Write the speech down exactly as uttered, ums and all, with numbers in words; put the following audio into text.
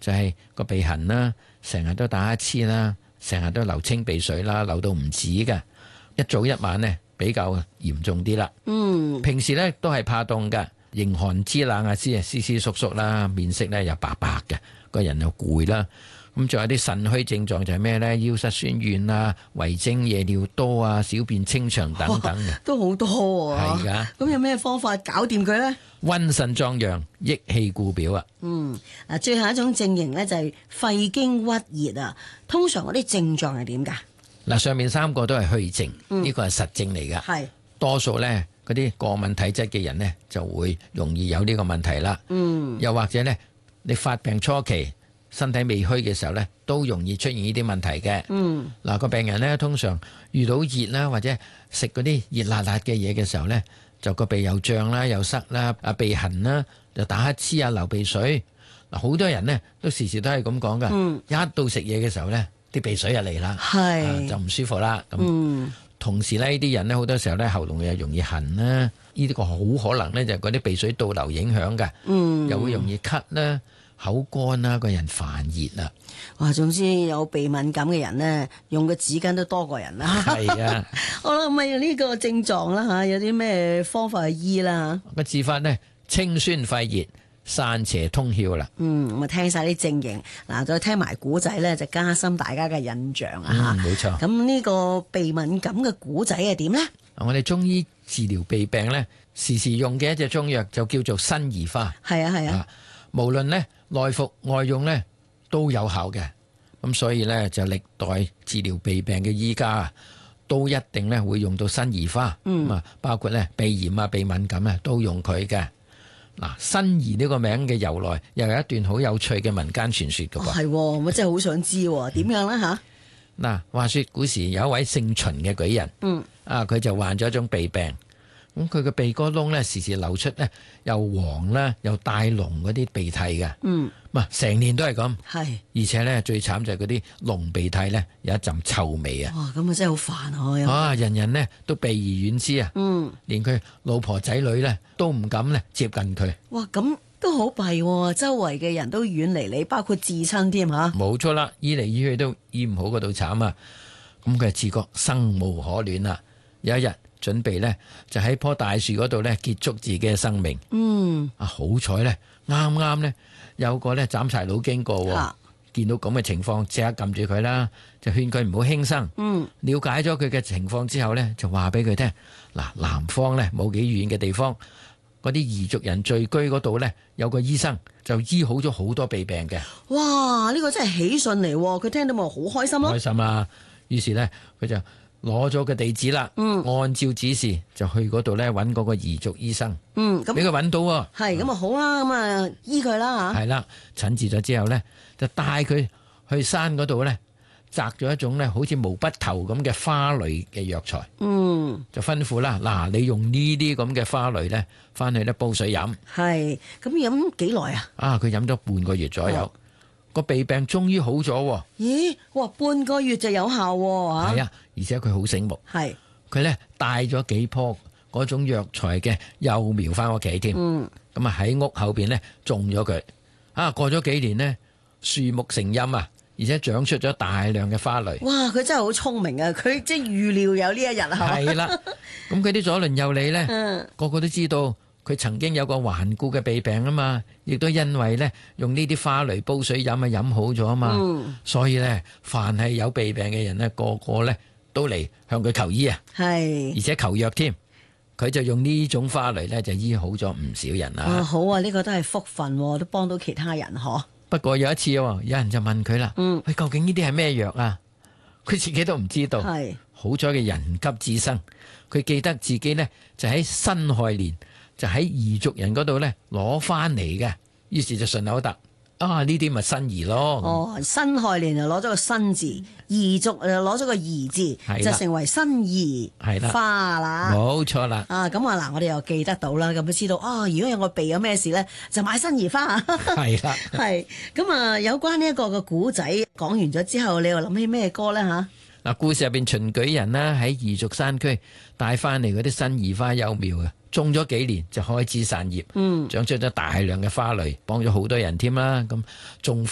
就係個鼻痕啦，成日都打乞嗤啦，成日都流清鼻水啦，流到唔止嘅，一早一晚呢，比較嚴重啲啦。嗯，平時呢都係怕凍嘅，迎寒知冷啊，知啊，斯斯縮縮啦，面色呢又白白嘅，個人又攰啦。咁仲有啲腎虛症狀就係咩呢？腰膝酸軟啊，遺精夜尿多啊，小便清長等等嘅， 都好多喎。 係噶。 咁有咩方法搞掂佢呢？ 溫腎壯陽，益氣固表啊。 嗯，嗱，最後一種症型呢，就係肺經鬱熱啊。通常嗰啲症狀係點㗎？ 嗱，上面三個都係虛症，呢、 嗯、 個係實症嚟㗎。 係多數呢嗰啲過敏體質嘅人呢，就會容易有呢個問題啦。嗯，又或者呢，你發病初期，身體未虛嘅時候呢，都容易出現呢啲問題嘅。嗯，嗱，個病人呢，通常遇到熱啦，或者食嗰啲熱辣辣嘅嘢嘅時候呢，就個鼻又脹啦，又塞啦，啊鼻痕啦，就打乞嗤啊，流鼻水。嗱，好多人呢，都時時都係咁講噶。嗯，一到食嘢嘅時候呢，啲鼻水就嚟啦，係、啊、就唔舒服啦。咁、嗯，同時呢，呢啲人呢，好多時候呢，喉嚨又容易痕啦，呢個好可能呢，就係嗰啲鼻水倒流影響嘅。嗯，又會容易咳啦。口乾啦，個人煩熱啦。 哇，總之有鼻敏感嘅人呢，用嘅紙巾都多過人啦。 係啊， 好啦，咁啊呢個症狀啦吓，有啲咩方法去醫啦？ 個治法呢，清宣肺熱，散邪通竅啦。 嗯，咁啊聽晒啲症型，嗱再聽埋古仔咧，就加深大家嘅印象啊吓。 嗯，冇錯。 咁呢個鼻敏感嘅古仔係點呢？ 我哋中醫治療鼻病呢，時時用嘅一隻中藥就叫做辛夷花。 係啊係啊， 啊無論呢內服外用呢都有效嘅。咁所以呢，就歷代治療鼻病嘅醫家啊，都一定呢會用到辛夷花。嗯，啊包括呢鼻炎啊、鼻敏感啊都用佢嘅。嗱，辛夷呢個名嘅由來又有一段好有趣嘅民間傳說㗎噃。係、 哦，我真係好想知點樣啦吓。嗱， 話說古時有一位姓秦嘅舉人，嗯，啊佢就患咗一種鼻病。咁佢個鼻哥窿咧，時時流出咧又黃啦，又帶膿嗰啲鼻涕嘅。嗯，唔係成年都係咁。係，而且咧最慘就係嗰啲濃鼻涕咧有一陣臭味啊。哇，咁啊真係好煩啊！啊，人人呢都避而遠之啊。嗯，連佢老婆仔女咧都唔敢咧接近佢。哇，咁都好弊，周圍嘅人都遠離你，包括至親添吓。冇錯啦，醫嚟醫去都醫唔好嗰度慘啊。咁佢自覺生無可戀啦。有一日，準備咧就喺棵大樹嗰度咧結束自己嘅生命。嗯，啊好彩咧，啱啱咧有個咧斬柴佬經過，啊、見到咁嘅情況，即刻撳住佢啦，就勸佢唔好輕生。嗯，了解咗佢嘅情況之後咧，就話俾佢聽，嗱，南方咧冇幾遠嘅地方，嗰啲彝族人聚居嗰度咧有個醫生就醫好咗好多鼻病嘅。哇，呢、這個真係喜訊嚟，佢聽到咪好開心咯。開心啊！於是咧佢就攞咗個地址啦，嗯，按照指示就去嗰度咧揾嗰個彝族醫生，嗯，咁俾佢揾到喎，係咁啊好啦，咁啊醫佢啦吓，係啦，診治咗之後咧，就帶佢去山嗰度咧，摘咗一種咧好似毛筆頭咁嘅花蕾嘅藥材，嗯，就吩咐啦，嗱，你用呢啲咁嘅花蕾咧，翻去咧煲水飲，係，咁飲幾耐啊？啊，佢飲咗半個月左右。哦，個鼻病終於好咗。咦，哇，半個月就有效喎。係啊，而且佢好醒目。係，佢咧帶咗幾棵嗰種藥材嘅幼苗翻屋企添。嗯，咁啊喺屋後邊咧種咗佢。啊，過咗幾年呢，樹木成蔭啊，而且長出咗大量嘅花蕾。哇，佢真係好聰明啊！佢即係預料有呢一日啊。係啦，咁佢啲左鄰右里咧，嗯，個個都知道佢曾經有個頑固嘅鼻病啊嘛，亦都因為咧用呢啲花蕾煲水飲啊飲好咗啊嘛，嗯，所以咧凡係有鼻病嘅人咧，個個咧都嚟向佢求醫啊，係，而且求藥添。佢就用呢種花蕾咧就醫好咗唔少人啦。啊，好啊，呢個都係福分，都幫到其他人嗬。不過有一次有人就問佢啦，嗯，喂，究竟呢啲係咩藥啊？佢自己都唔知道。係，好彩嘅人急智生，佢記得自己咧就喺辛亥年，就喺彝族人嗰度咧攞翻嚟嘅，於是就順口答，啊，呢啲咪辛夷咯。哦，辛亥年就攞咗個辛字，彝族就攞咗個夷字，就成為辛夷花啦。冇錯啦。啊，咁啊嗱，我哋又記得到啦，咁就知道啊，如果有個鼻有咩事咧，就買辛夷花。係啦，係。咁啊，有關呢一個嘅古仔講完咗之後，你又諗起咩歌咧吓？嗱，故事入邊秦舉人啦喺彝族山區帶翻嚟嗰啲辛夷花幼苗啊，種咗幾年就開始散葉，嗯，長出咗大量嘅花蕾，幫咗好多人添啦。咁種